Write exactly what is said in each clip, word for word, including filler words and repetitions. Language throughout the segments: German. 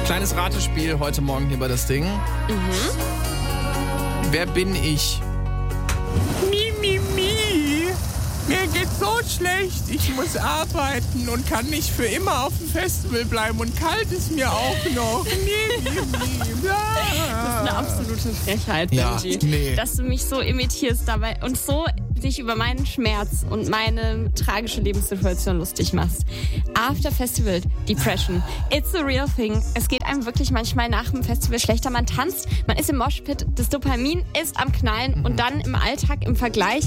Kleines Ratespiel heute Morgen hier bei das Ding. Mhm. Wer bin ich? Mi, mi, mi. Mir geht's so schlecht. Ich muss arbeiten und kann nicht für immer auf dem Festival bleiben. Und kalt ist mir auch noch. Mi, mi, mi. Das ist eine absolute Frechheit, Ja, Benji. nee. Dass du mich so imitierst dabei und so dich über meinen Schmerz und meine tragische Lebenssituation lustig machst. After Festival Depression. It's a real thing. Es geht einem wirklich manchmal nach dem Festival schlechter. Man tanzt, man ist im Moshpit, das Dopamin ist am Knallen und dann im Alltag, im Vergleich,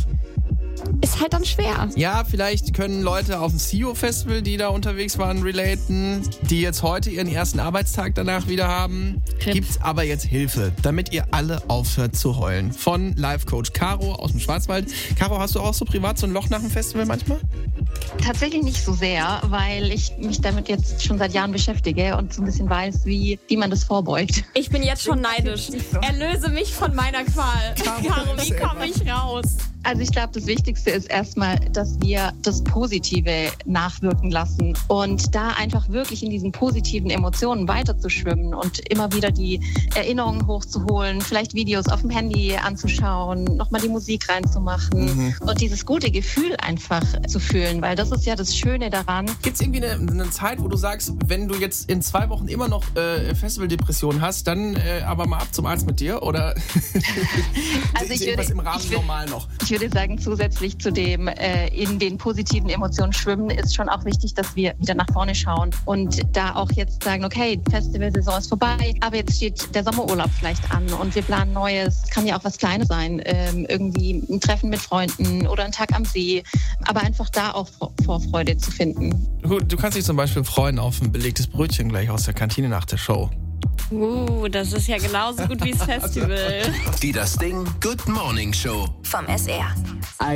ist halt dann schwer. Ja, vielleicht können Leute auf dem C E O-Festival, die da unterwegs waren, relaten, die jetzt heute ihren ersten Arbeitstag danach wieder haben. Rip. Gibt's aber jetzt Hilfe, damit ihr alle aufhört zu heulen. Von Life-Coach Caro aus dem Schwarzwald. Caro, hast du auch so privat so ein Loch nach dem Festival manchmal? Tatsächlich nicht so sehr, weil ich mich damit jetzt schon seit Jahren beschäftige und so ein bisschen weiß, wie, wie man das vorbeugt. Ich bin jetzt schon neidisch. Erlöse mich von meiner Qual. Caro, wie komme ich raus? Also ich glaube, das Wichtigste ist erstmal, dass wir das Positive nachwirken lassen und da einfach wirklich in diesen positiven Emotionen weiterzuschwimmen und immer wieder die Erinnerungen hochzuholen, vielleicht Videos auf dem Handy anzuschauen, nochmal die Musik reinzumachen mhm. und dieses gute Gefühl einfach zu fühlen, weil das ist ja das Schöne daran. Gibt's irgendwie eine, eine Zeit, wo du sagst, wenn du jetzt in zwei Wochen immer noch äh, Festivaldepression hast, dann äh, aber mal ab zum Arzt mit dir? Oder also ich ist irgendwas würde, im Rahmen ich würde, normal noch? Ich würde sagen, zusätzlich zu dem äh, in den positiven Emotionen schwimmen, ist schon auch wichtig, dass wir wieder nach vorne schauen und da auch jetzt sagen, okay, die Festivalsaison ist vorbei, aber jetzt steht der Sommerurlaub vielleicht an und wir planen Neues. Kann ja auch was Kleines sein, ähm, irgendwie ein Treffen mit Freunden oder ein Tag am See, aber einfach da auch Vorfreude zu finden. Gut, du kannst dich zum Beispiel freuen auf ein belegtes Brötchen gleich aus der Kantine nach der Show. Uh, das ist ja genauso gut wie das Festival. Die Das Ding Good Morning Show vom S R.